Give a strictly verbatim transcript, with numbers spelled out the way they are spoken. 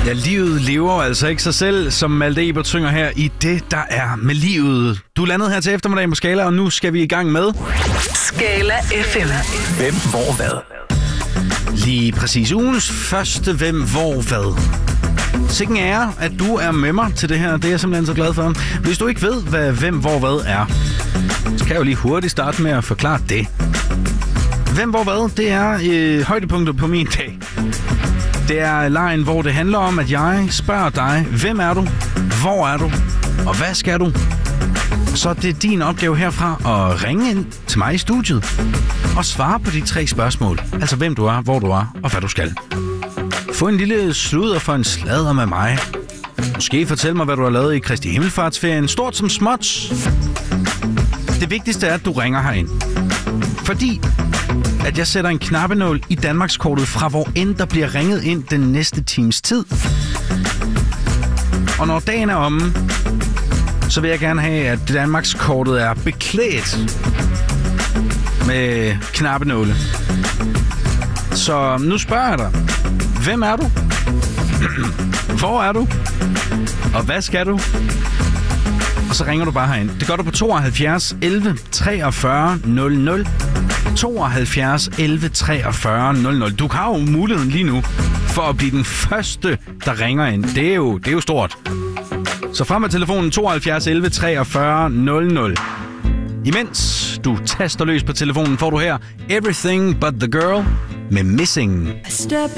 Ja, livet lever altså ikke sig selv, som Malte Ebert synger her i Det, der er med livet. Du er landet her til eftermiddag på Skala, og nu skal vi i gang med... Skala F M. Hvem, hvor, hvad? Lige præcis. Ugens første Hvem, hvor, hvad? Sikken ære, at du er med mig til det her. Det er jeg simpelthen så glad for. Hvis du ikke ved, hvad Hvem, hvor, hvad er, så kan jeg jo lige hurtigt starte med at forklare det. Hvem, hvor, hvad? Det er øh, højdepunkter på min dag. Det er lejen, hvor det handler om, at jeg spørger dig, hvem er du, hvor er du, og hvad skal du? Så det er din opgave herfra at ringe ind til mig i studiet og svare på de tre spørgsmål. Altså hvem du er, hvor du er, og hvad du skal. Få en lille sludder for en sladder med mig. Måske fortæl mig, hvad du har lavet i Kristi Himmelfartsferien, stort som småt. Det vigtigste er, at du ringer herind. Fordi at jeg sætter en knappenål i Danmarkskortet fra hvor end der bliver ringet ind den næste times tid. Og når dagen er omme, så vil jeg gerne have, at Danmarkskortet er beklædt med knappenåle. Så nu spørger jeg dig. Hvem er du? Hvor er du? Og hvad skal du? Og så ringer du bare herind. Det gør du på tooghalvfjerds elleve treogfyrre nul nul. tooghalvfjerds elleve treogfyrre nul nul. Du har jo muligheden lige nu for at blive den første, der ringer ind. Det er jo, det er jo stort. Så frem med telefonen tooghalvfjerds elleve treogfyrre nul nul. Imens du taster løs på telefonen, får du her Everything But The Girl med Missing. I step